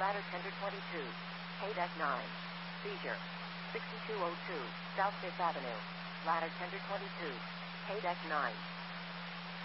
ladder tender 22, KDEC 9, seizure, 6202, South 5th Avenue, ladder tender 22, KDEC 9.